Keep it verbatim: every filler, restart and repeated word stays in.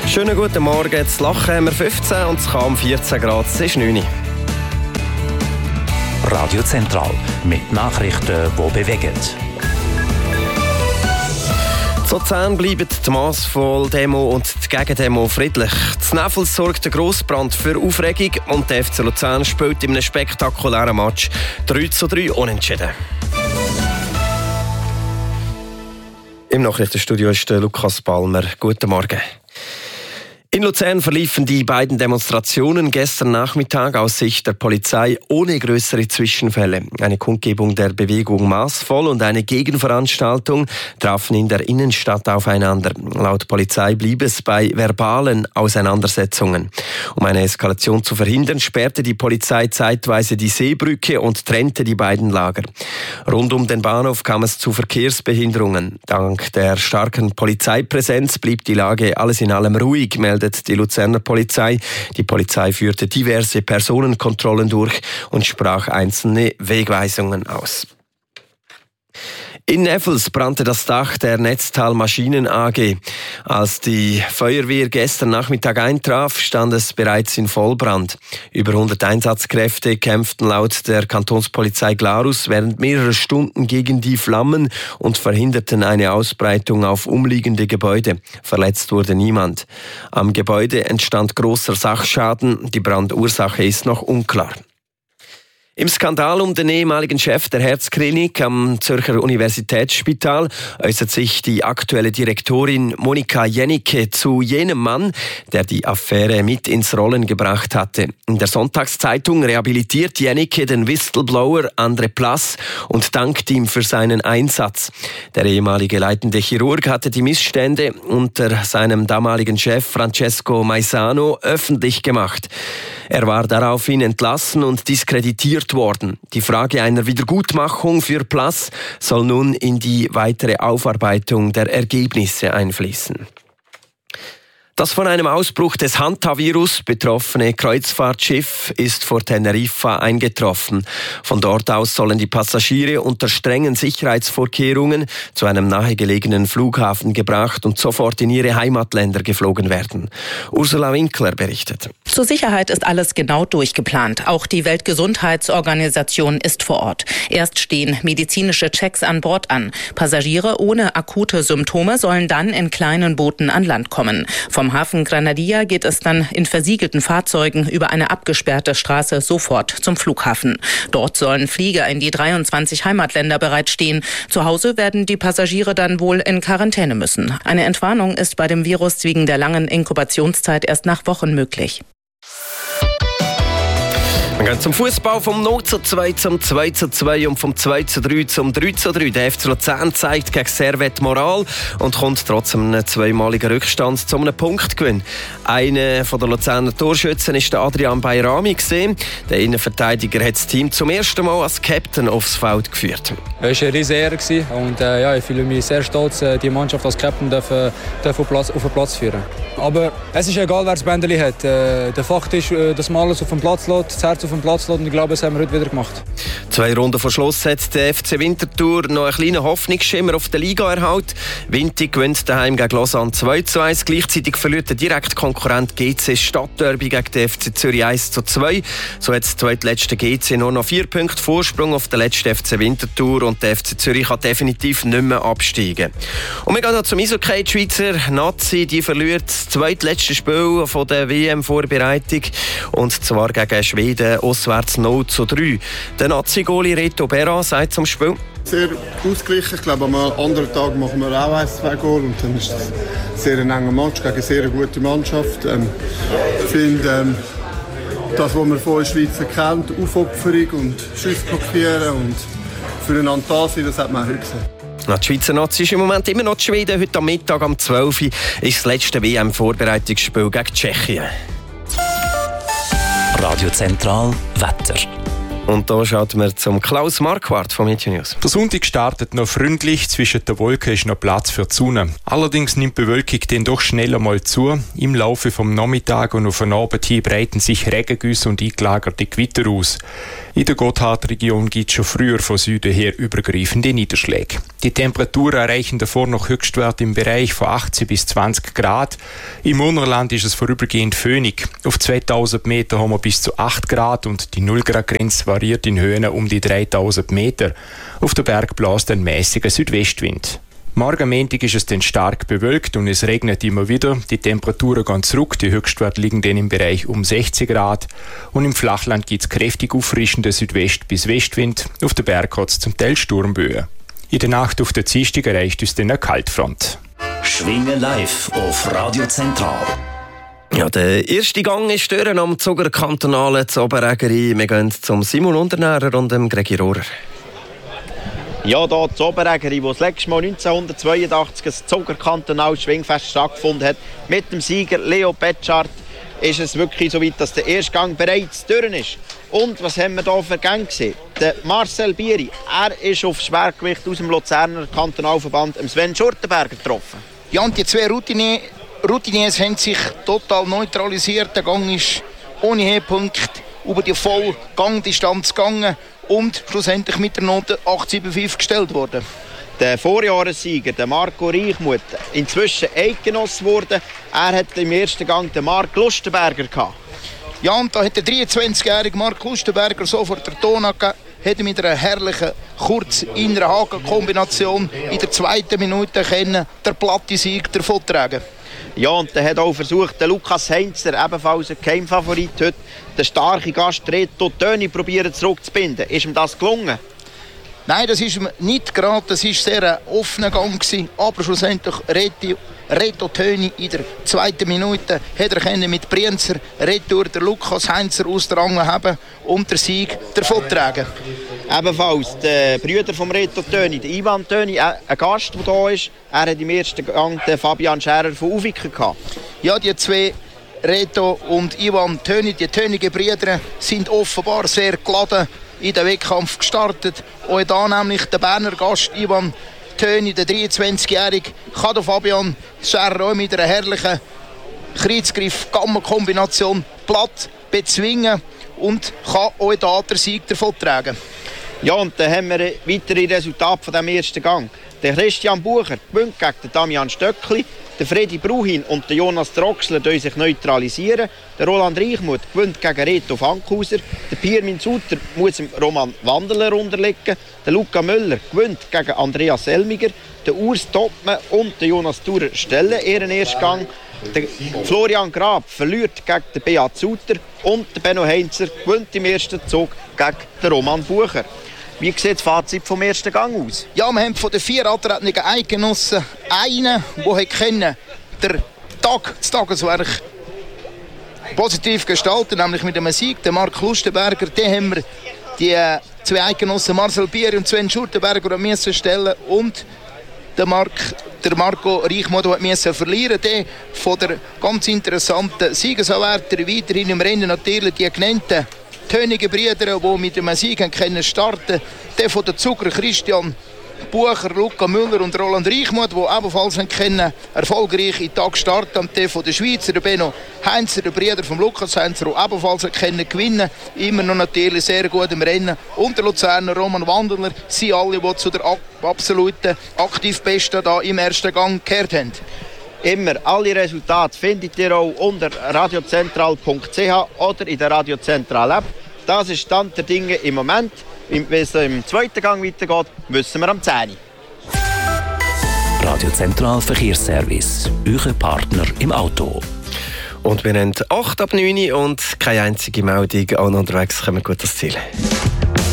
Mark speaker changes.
Speaker 1: Schönen guten Morgen. Das Lachen haben wir fünfzehn und es kann vierzehn Grad. Es ist neun.
Speaker 2: Radio Zentral mit Nachrichten, die bewegen.
Speaker 1: In Luzern bleiben die Massvoll-Demo und die Gegendemo friedlich. In Neffels sorgt der Grossbrand für Aufregung und der F C Luzern spielt in einem spektakulären Match drei zu drei unentschieden. Im Nachrichtenstudio ist der Lukas Palmer. Guten Morgen. In Luzern verliefen die beiden Demonstrationen gestern Nachmittag aus Sicht der Polizei ohne größere Zwischenfälle. Eine Kundgebung der Bewegung Maßvoll und eine Gegenveranstaltung trafen in der Innenstadt aufeinander. Laut Polizei blieb es bei verbalen Auseinandersetzungen. Um eine Eskalation zu verhindern, sperrte die Polizei zeitweise die Seebrücke und trennte die beiden Lager. Rund um den Bahnhof kam es zu Verkehrsbehinderungen. Dank der starken Polizeipräsenz blieb die Lage alles in allem ruhig, meldet die Luzerner Polizei. Die Polizei führte diverse Personenkontrollen durch und sprach einzelne Wegweisungen aus. In Neffels brannte das Dach der Netztal Maschinen A G. Als die Feuerwehr gestern Nachmittag eintraf, stand es bereits in Vollbrand. Über hundert Einsatzkräfte kämpften laut der Kantonspolizei Glarus während mehrerer Stunden gegen die Flammen und verhinderten eine Ausbreitung auf umliegende Gebäude. Verletzt wurde niemand. Am Gebäude entstand großer Sachschaden. Die Brandursache ist noch unklar. Im Skandal um den ehemaligen Chef der Herzklinik am Zürcher Universitätsspital äußert sich die aktuelle Direktorin Monika Jennecke zu jenem Mann, der die Affäre mit ins Rollen gebracht hatte. In der Sonntagszeitung rehabilitiert Jennecke den Whistleblower André Plass und dankt ihm für seinen Einsatz. Der ehemalige leitende Chirurg hatte die Missstände unter seinem damaligen Chef Francesco Maisano öffentlich gemacht. Er war daraufhin entlassen und diskreditiert worden. Die Frage einer Wiedergutmachung für Plass soll nun in die weitere Aufarbeitung der Ergebnisse einfließen. Das von einem Ausbruch des Hantavirus betroffene Kreuzfahrtschiff ist vor Teneriffa eingetroffen. Von dort aus sollen die Passagiere unter strengen Sicherheitsvorkehrungen zu einem nahegelegenen Flughafen gebracht und sofort in ihre Heimatländer geflogen werden. Ursula Winkler berichtet.
Speaker 3: Zur Sicherheit ist alles genau durchgeplant. Auch die Weltgesundheitsorganisation ist vor Ort. Erst stehen medizinische Checks an Bord an. Passagiere ohne akute Symptome sollen dann in kleinen Booten an Land kommen. Vom Hafen Granadilla geht es dann in versiegelten Fahrzeugen über eine abgesperrte Straße sofort zum Flughafen. Dort sollen Flieger in die dreiundzwanzig Heimatländer bereitstehen. Zu Hause werden die Passagiere dann wohl in Quarantäne müssen. Eine Entwarnung ist bei dem Virus wegen der langen Inkubationszeit erst nach Wochen möglich.
Speaker 1: Wir gehen zum Fußball vom null zu zwei zum zwei zu zwei und vom zwei zu drei zum drei zu drei. Der F C Luzern zeigt gegen Servette Moral und kommt trotz einem zweimaligen Rückstand zu einem Punktgewinn. Einer der Luzerner Torschützen war der Adrian Bayrami. Der Innenverteidiger hat das Team zum ersten Mal als Captain aufs Feld geführt.
Speaker 4: Es war eine riesige Ehre und äh, ja, ich fühle mich sehr stolz, die Mannschaft als Captain dürfen, dürfen auf, Platz, auf den Platz führen. Aber es ist egal, wer das Bändeli hat. Äh, der Fakt ist, dass man alles auf dem Platz lässt, das Herz auf dem Platz lässt und ich glaube, das haben wir heute wieder gemacht.
Speaker 1: Zwei Runden vor Schluss hat der F C Winterthur noch einen kleinen Hoffnungsschimmer auf den Liga-Erhalt. Wintig gewinnt daheim gegen Lausanne zwei zu eins. Gleichzeitig verliert der Direktkonkurrent G C Stadtderby gegen den F C Zürich eins zu zwei. So hat das zweitletzte G C nur noch vier Punkte Vorsprung auf den letzten F C Winterthur und der F C Zürich kann definitiv nicht mehr absteigen. Und wir gehen noch zum Eishockey. Die Schweizer Nazi die verliert das zweitletzte Spiel von der W M-Vorbereitung und zwar gegen Schweden auswärts null zu drei. Der Nazi-Goalie Reto Berra sagt zum Spiel:
Speaker 5: Sehr ausgeglichen. Ich glaube, am anderen Tag machen wir auch ein, zwei Goal und dann ist es ein sehr enger Match gegen eine sehr gute Mannschaft. Ähm, ich finde, ähm, das, was man von der Schweiz kennt, Aufopferung und Schüsse blockieren und füreinander da sein, das hat man auch heute gesehen.
Speaker 1: Die Schweizer Nazi ist im Moment immer noch die Schweden. Heute am Mittag um zwölf Uhr ist das letzte W M-Vorbereitungsspiel gegen Tschechien.
Speaker 2: Radio Zentral Wetter.
Speaker 1: Und da schaut man zum Klaus Marquardt vom Meteo News.
Speaker 6: Der Sonntag startet noch freundlich, zwischen den Wolken ist noch Platz für die Sonne. Allerdings nimmt die Bewölkung dann doch schneller mal zu. Im Laufe vom Nachmittag und auf den Abend hin breiten sich Regengüsse und eingelagerte Gewitter aus. In der Gotthardregion gibt es schon früher von Süden her übergreifende Niederschläge. Die Temperaturen erreichen davor noch Höchstwerte im Bereich von achtzehn bis zwanzig Grad. Im Unterland ist es vorübergehend föhnig. Auf zweitausend Meter haben wir bis zu acht Grad und die null Grad Grenze variiert in Höhen um die dreitausend Meter. Auf der Berg bläst ein mäßiger Südwestwind. Morgen Montag ist es dann stark bewölkt und es regnet immer wieder. Die Temperaturen gehen zurück, die Höchstwerte liegen dann im Bereich um sechzig Grad. Und im Flachland gibt es kräftig auffrischende Südwest- bis Westwind. Auf den Berg hat es zum Teil Sturmböen. In der Nacht auf der Dienstag erreicht uns dann eine Kaltfront.
Speaker 2: Schwingen live auf Radio Zentral.
Speaker 1: Ja, der erste Gang ist durch am Zugerkantonalen Zoberägeri. Wir gehen zum Simon Unternährer und dem Gregi Rohrer.
Speaker 7: Ja, hier das Oberägeri, wo das letzte Mal neunzehnhundertzweiundachtzig ein Zugerkantonales Schwingfest stattgefunden hat, mit dem Sieger Leo Petschart, ist es wirklich so weit, dass der erste Gang bereits durch ist. Und was haben wir hier für Gänge gesehen? Der Marcel Bieri, er ist auf Schwergewicht aus dem Luzerner Kantonalverband Sven Schurtenberger getroffen.
Speaker 8: Ja, und die zwei Routine, Routiniers haben sich total neutralisiert. Der Gang ist ohne Höhepunkt über die volle Gangdistanz gegangen und schlussendlich mit der Note acht Komma fünfundsiebzig gestellt worden.
Speaker 7: Der Vorjahressieger, der Marco Reichmuth, inzwischen Eidgenoss geworden. Er hat im ersten Gang den Marc Lustenberger gehabt.
Speaker 8: Ja, und da hat der dreiundzwanzigjährige Marc Lustenberger sofort der Ton angegeben, hat mit einer herrlichen kurz inneren Haken-Kombination in der zweiten Minute können der platte Sieg davontragen.
Speaker 7: Ja, und er hat auch versucht, den Lukas Heinzer, ebenfalls ein Geheimfavorit heute, den starken Gast Reto Töni probieren zurückzubinden. Ist ihm das gelungen?
Speaker 8: Nein, das ist ihm nicht gerade. Das war sehr ein offener Gang gewesen, aber schlussendlich Reto, Reto Töni in der zweiten Minute hat er mit Brienzer Retour der Lukas Heinzer aus der Angel haben und den Sieg davontragen.
Speaker 7: Ebenfalls der Brüder vom Reto Töni, der Ivan Töni, ein Gast, der hier ist. Er hat im ersten Gang den Fabian Scherer von Uviken gehabt.
Speaker 8: Ja, die zwei Reto und Ivan Töni, die Tönige Brüder, sind offenbar sehr geladen in den Wettkampf gestartet. Und da nämlich der Berner Gast Ivan Töni, der dreiundzwanzigjährige, kann der Fabian Scherer auch mit einer herrlichen Kreuzgriff-Gamma-Kombination platt bezwingen und kann auch da den Sieg davontragen.
Speaker 7: Ja, und dann haben wir weitere Resultate von diesem ersten Gang. Der Christian Bucher gewinnt gegen den Damian Stöckli, der Freddy Bruhin und der Jonas Troxler sich neutralisieren. Der Roland Reichmuth gewinnt gegen Reto Fankhauser. Der Pirmin Suter muss dem Roman Wandeler unterliegen. Der Luca Müller gewinnt gegen Andreas Elmiger. Der Urs Topmann und der Jonas Thurer stellen ihren ersten Gang. Der Florian Grab verliert gegen den Beat Suter. Und der Benno Heinzer gewinnt im ersten Zug gegen den Roman Bucher. Wie sieht das Fazit vom ersten Gang aus?
Speaker 8: Ja, wir haben von den vier angetretenen Eidgenossen einen, der können, der Tag, das Tageswerk positiv gestalten, nämlich mit einem Sieg, den Marc Lustenberger. Den haben wir die zwei Eidgenossen Marcel Bieri und Sven Schurtenberger müssen stellen und der, Marc, der Marco Reichmuth musste verlieren. Der von der ganz interessanten Siegesanwärter weiterhin im Rennen natürlich die genannten Tönige Brüder, die mit dem Sieg können starten. Der von der Zucker Christian Bucher, Luca Müller und Roland Reichmuth, die ebenfalls können erfolgreich in den Tag starten. Und der von der Schweizer, der Benno Heinzer, der Bruder von Lukas Heinzer, die ebenfalls können gewinnen. Immer noch natürlich sehr gut im Rennen. Und der Luzerner Roman Wandeler sind alle, die zu der absoluten Aktivbesten da im ersten Gang gekehrt haben.
Speaker 7: Immer alle Resultate findet ihr auch unter radiozentral punkt c h oder in der Radiozentral App. Das ist Stand der Dinge im Moment. Wenn es im zweiten Gang weitergeht, wissen wir am zehn Uhr.
Speaker 2: Radio Zentral Verkehrsservice, euer Partner im Auto.
Speaker 1: Und wir haben acht ab neun und keine einzige Meldung. Alle unterwegs kommen gut ans Ziel.